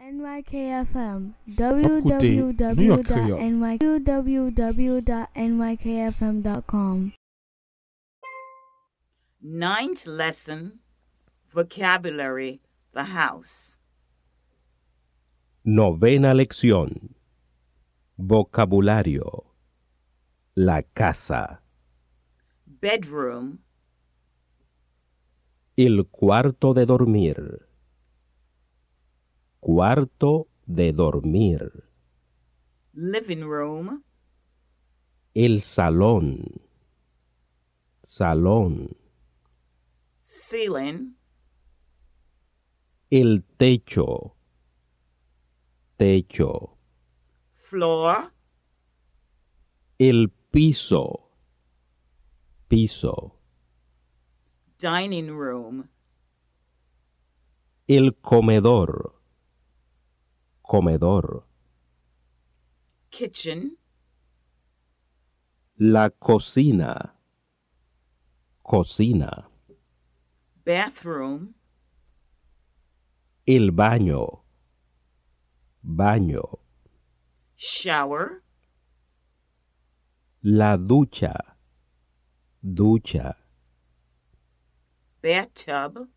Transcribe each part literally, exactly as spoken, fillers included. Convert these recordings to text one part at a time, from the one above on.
N Y K F M, w w w dot n y k f m dot com. Ninth lesson, vocabulary, the house. Novena lección. Vocabulario. La casa. Bedroom, El cuarto de dormir. Cuarto de dormir. living room, El salón. Salón. ceiling, El techo. Techo. floor, El piso. Piso. dining room, El comedor. Comedor. kitchen, La cocina. Cocina. bathroom, El baño. Baño. shower, La ducha. Ducha. bathtub,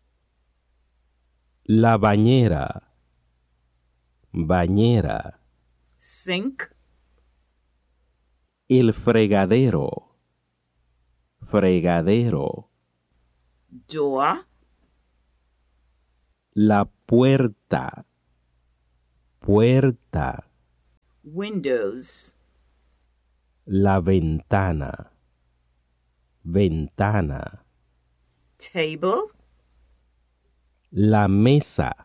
La bañera. Bañera. sink, El fregadero. Fregadero. door, La puerta. Puerta. windows, La ventana. Ventana. table, La mesa.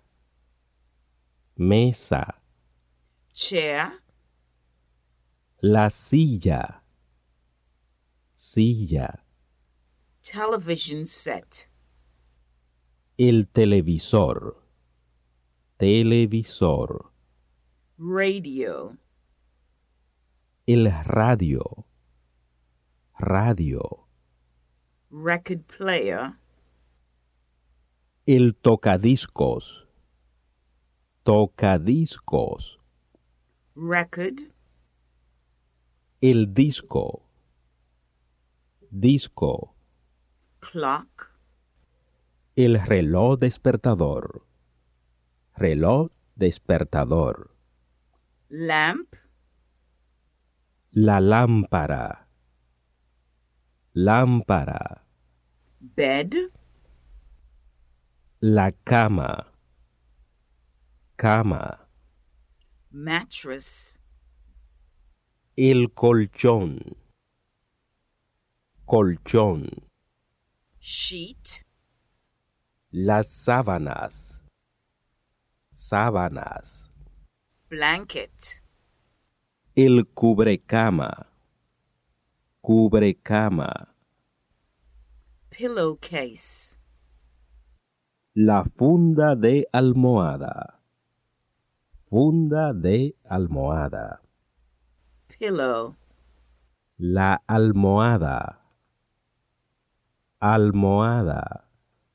Mesa. chair, La silla. Silla. television set, El televisor. Televisor. radio, El radio. Radio. record player, El tocadiscos. Tocadiscos. record, El disco. Disco. clock, El reloj despertador. Reloj despertador. lamp, La lámpara. Lámpara. bed, La cama. Cama. mattress, El colchón. Colchón. sheet, Las sábanas. Sábanas. blanket, El cubrecama. Cubrecama. pillowcase, La funda de almohada. Funda de almohada. pillow, La almohada. Almohada.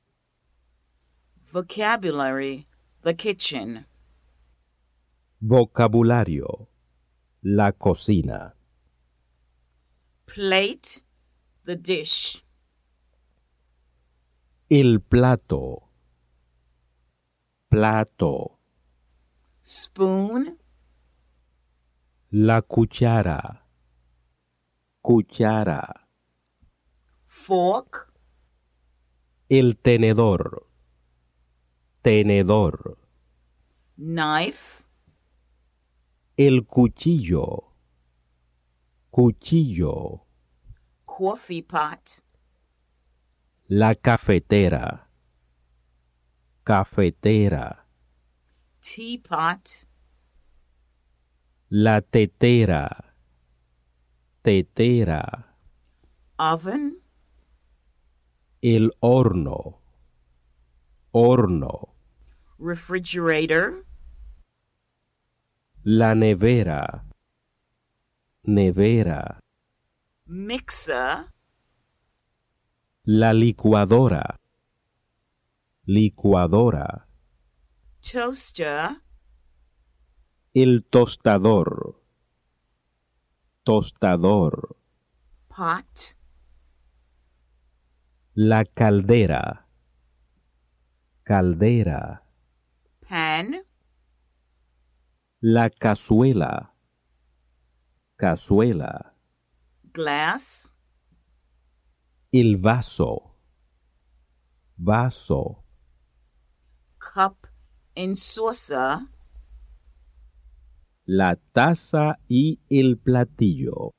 vocabulary, the kitchen, Vocabulario. La cocina. plate, the dish, El plato. Plato. spoon, La cuchara. Cuchara. fork, El tenedor. Tenedor. knife, El cuchillo. Cuchillo. coffee pot, La cafetera. Cafetera. teapot, La tetera. Tetera. oven, El horno. Horno. refrigerator, La nevera. Nevera. mixer, La licuadora. Licuadora. toaster, El tostador. Tostador. Pot. La caldera. Caldera. Pan. La cazuela. Cazuela. Glass. El vaso. Vaso. Cup and saucer. La taza y el platillo.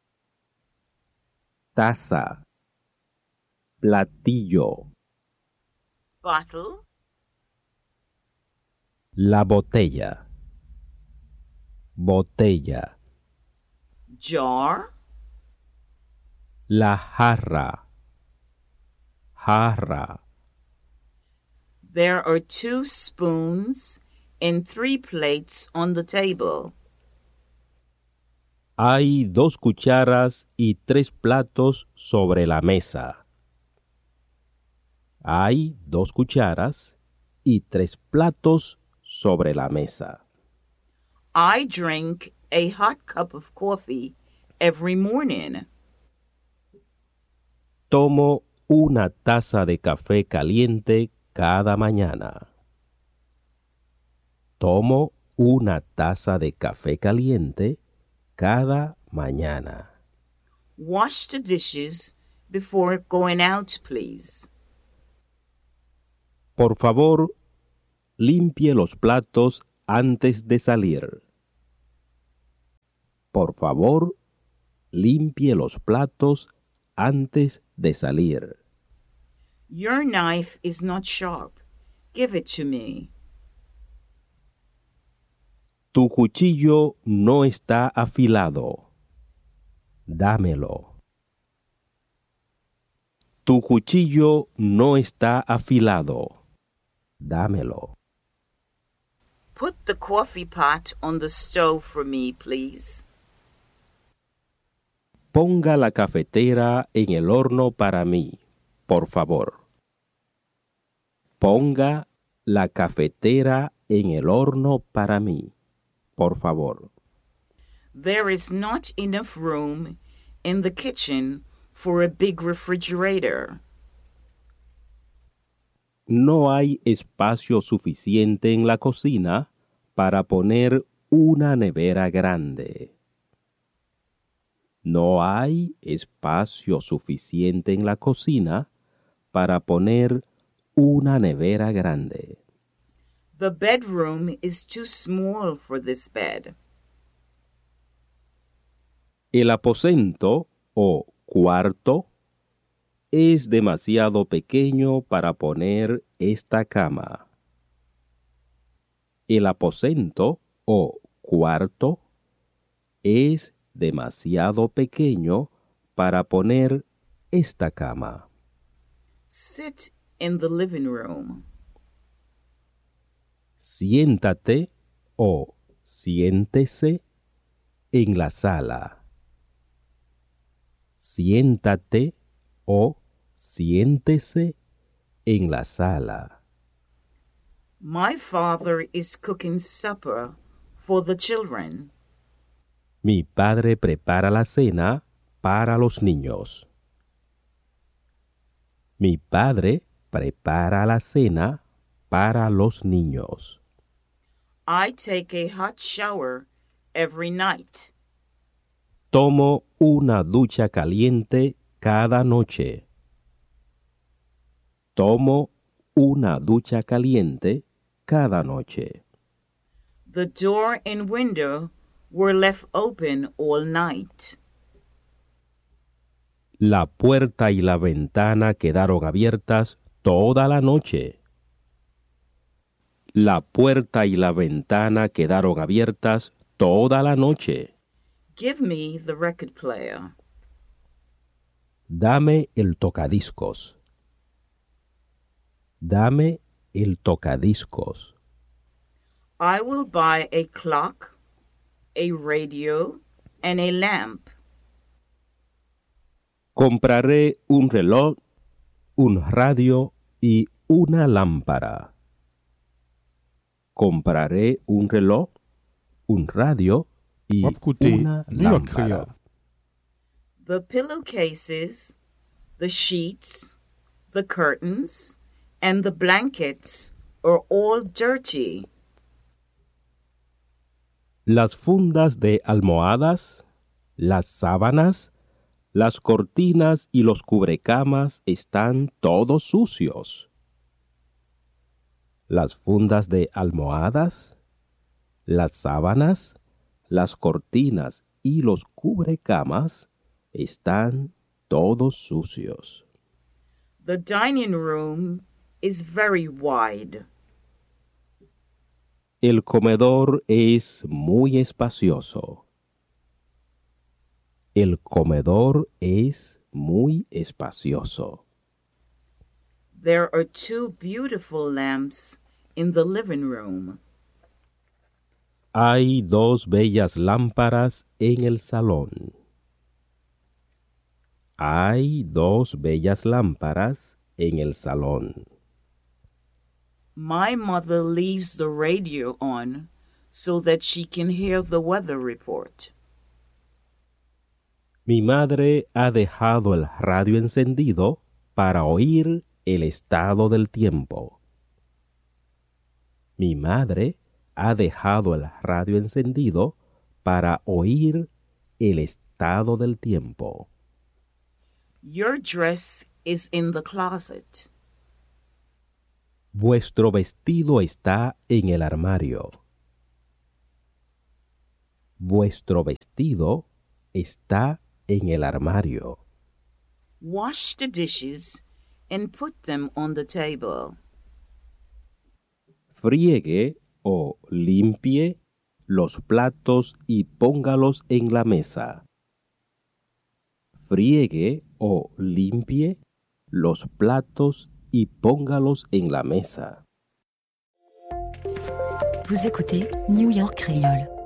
Taza. Platillo. Bottle. La botella. Botella. Jar. La jarra. Jarra. There are two spoons and three plates on the table. Hay dos cucharas y tres platos sobre la mesa. Hay dos cucharas y tres platos sobre la mesa. I drink a hot cup of coffee every morning. Tomo una taza de café caliente cada mañana. Tomo una taza de café caliente cada mañana. Wash the dishes before going out, please. Por favor, limpie los platos antes de salir. Por favor, limpie los platos antes de salir. Your knife is not sharp. Give it to me. Tu cuchillo no está afilado. Dámelo. Tu cuchillo no está afilado. Dámelo. Put the coffee pot on the stove for me, please. Ponga la cafetera en el horno para mí, por favor. Ponga la cafetera en el horno para mí, por favor. There is not enough room in the kitchen for a big refrigerator. No hay espacio suficiente en la cocina para poner una nevera grande. No hay espacio suficiente en la cocina para poner una nevera grande. The bedroom is too small for this bed. El aposento o cuarto es demasiado pequeño para poner esta cama. El aposento o cuarto es demasiado pequeño para poner esta cama. Sit in the living room. Siéntate o siéntese en la sala. Siéntate o siéntese en la sala. My father is cooking supper for the children. Mi padre prepara la cena para los niños. Mi padre prepara la cena para los niños. I take a hot shower every night. Tomo una ducha caliente cada noche. Tomo una ducha caliente cada noche. The door and window were left open all night. La puerta y la ventana quedaron abiertas toda la noche. La puerta y la ventana quedaron abiertas toda la noche. Give me the record player. Dame el tocadiscos. Dame el tocadiscos. I will buy a clock, a radio, and a lamp. Compraré un reloj, un radio y una lámpara. Compraré un reloj, un radio y Wap koute una New York lámpara. Creole. The pillowcases, the sheets, the curtains, and the blankets are all dirty. Las fundas de almohadas, las sábanas, las cortinas y los cubrecamas están todos sucios. Las fundas de almohadas, las sábanas, las cortinas y los cubrecamas están todos sucios. The dining room is very wide. El comedor es muy espacioso. El comedor es muy espacioso. There are two beautiful lamps in the living room. Hay dos bellas lámparas en el salón. Hay dos bellas lámparas en el salón. My mother leaves the radio on so that she can hear the weather report. Mi madre ha dejado el radio encendido para oír el estado del tiempo. Mi madre ha dejado el radio encendido para oír el estado del tiempo. Your dress is in the closet. Vuestro vestido está en el armario. Vuestro vestido está en el armario. Wash the dishes and put them on the table. Friegue o limpie los platos y póngalos en la mesa. Friegue o limpie los platos y póngalos en la mesa. Vous écoutez New York Creole.